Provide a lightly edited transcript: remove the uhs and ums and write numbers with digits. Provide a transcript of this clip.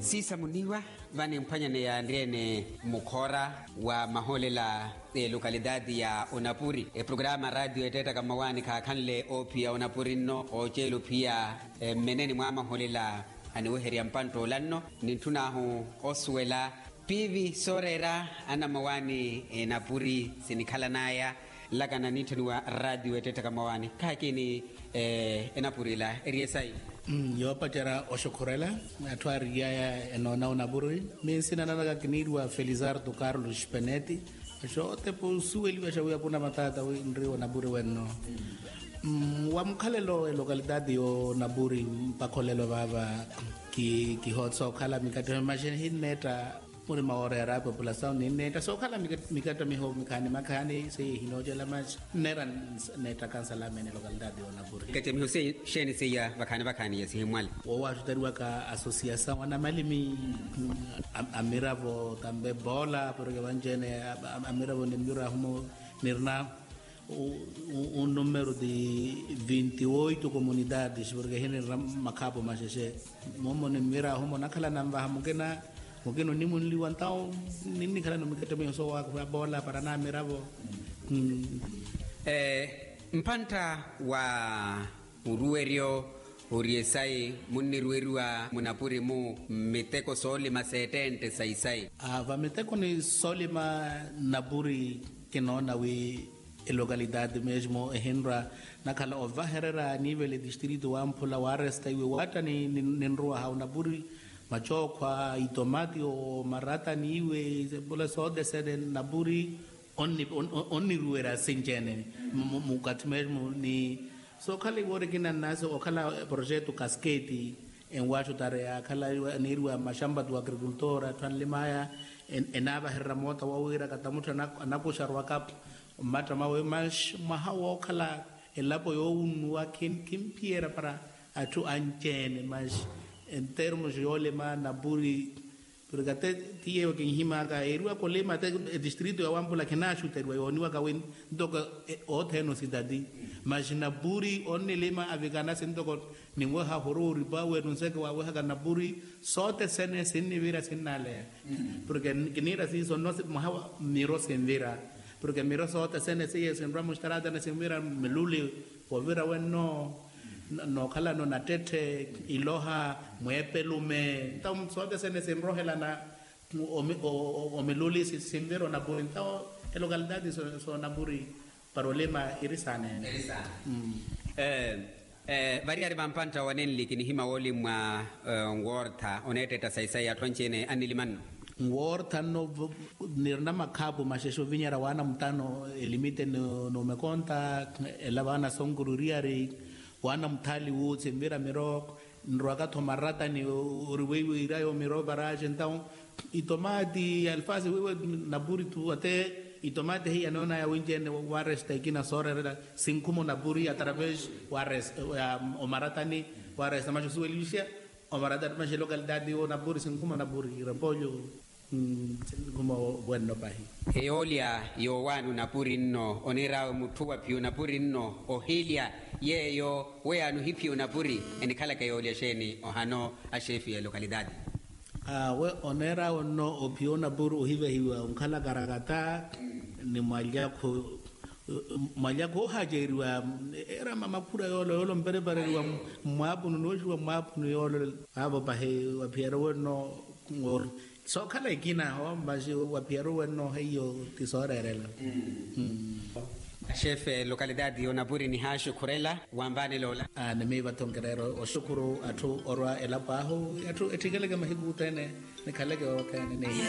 Sisa muniwa vani mpanyane ya Andrene Mukora wa maholela lokalidadi ya Onapuri. Programa radio eteta kama wani kakanle opia Onapuri no ochelu pia meneni mwa maholela aniweheri ya mpanto lano nintunahu oswela pivi sorera ana mawani Napuri sinikala naya lagana nitunuwa radio eteta kama wani kakini Napuri la eriesai. Yo pachara oshokorela atwari ya enona Onapuri mensina nanaga kinirwa Felizardo Carlos Spenetti shote po sueli bashawe kuna matata we ndri Onapuri wenno wa mkhalelo lokalidadi yo Onapuri pakholelo baba ki hotso khala mikata machine hineta muri maorera population ni neta so khala mikata miho mikani makani se hinojela mach nera neta kansala mene lokalidadi yo Onapuri kete miho se sheni se ya bakani yesi himwali wa tutariwa ka association wana malimi amiravo tambe bola porque vanjene amiravo ni mira humo nirna un número de 28 comunidades porque hene makapo masheshe momo ni mira humo nakala namba mukena mukeno ni munli wantao nini kala no mikete me so wa bola para na miravo mpanta wa uruerio Uriesai muniruerua Munapuri mu miteko soli masetente saisai. Va miteko ni soli ma Napuri kinona we localidade mesmo henra nakala ova herera nível distrito ampula waresta we wata ni nrua ha Napuri machokwa itomati o marata niwe bola so de sede Napuri onni ruera sinjene mukat mesmo ni so kala wore kina naso okala projeto Cascade en wacho tarea kala nirwa mashamba tu agricultura tanlimaya enaba herramota wawira katamuta nakusharwa kap mata mawe mash mahawa kala elapo yo unwa kimpiera para atu anchene mash en termos yole ma Napuri porque tie que hima ka erua kolema te distrito ya wampula kenashu terwa yoniwa ka wen doka oteno sidadi mas Napuri onelema avegana sendoko ningwa ha horori bawe nonseke wa ha Napuri sote sene sinni vira sinnale porque kinira si son no mahawa miro senvira porque miro sote sene si es en ramos tarada na senvira meluli po vira wenno no kala no natete iloha mwepelume tam sote sene senrohela na o meluli simbero na buintao el localidade so Napuri parolema irisane variari bampanta wanenli kini hima woli mwa ngorta oneteta saisai atwanchene aniliman ngorta no nirna makabu mashesho vinyara wana mtano limite no mekonta elabana songururiari wana mtali wote mbira mirok nroaka tomarata ni uriwewe irayo miro baraje ntao itomati alfasi wewe Napuri tu ate itomate hii anaona ya winjene waresta ikina sorera sinkumo Napuri a través warest omaratani waresta macho suelisha omarata macho localidade o Napuri sinkumo Napuri repollo como bueno pahi heolia yo wanu Napuri no onera mutuwa pio Napuri no ohilia yeyo we anu hipi Napuri enikala kayolia sheni ohano ashefi ya localidade we onera ono opio Napuri ohive hiwa unkala garagata ni malyako hajeriwa era mamakura yolo mbere bare wa mwabu no mwabu yolo abo bahe wa piero no ngor so kala ikina ho bashi wa piero no heyo tisorerela Chef localidade yo Napuri ni hasho kurela wambane lola ne me batongerero oshukuru atu orwa elabaho atu etigele kama higutene ne kalege okane ne